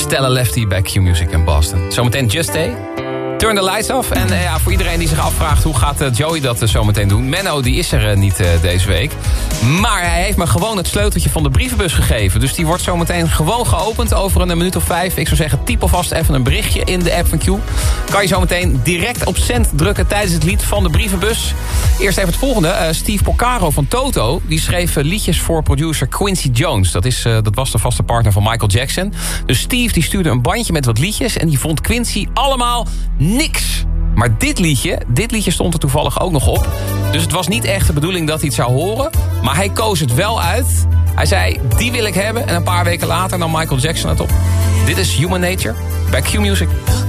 Stella Lefty bij Q Music in Boston. Zometeen Just Stay. Turn the lights off. En voor iedereen die zich afvraagt hoe gaat Joey dat zometeen doen. Menno die is er niet deze week. Maar hij heeft me gewoon het sleuteltje van de brievenbus gegeven. Dus die wordt zometeen gewoon geopend over een minuut of 5. Ik zou zeggen, typ alvast even een berichtje in de app van Q. Kan je zometeen direct op send drukken tijdens het lied van de brievenbus. Eerst even het volgende. Steve Porcaro van Toto. Die schreef liedjes voor producer Quincy Jones. Dat was de vaste partner van Michael Jackson. Dus Steve die stuurde een bandje met wat liedjes. En die vond Quincy allemaal niks. Maar dit liedje stond er toevallig ook nog op. Dus het was niet echt de bedoeling dat hij het zou horen. Maar hij koos het wel uit. Hij zei, die wil ik hebben. En een paar weken later nam Michael Jackson het op. Dit is Human Nature bij Q Music.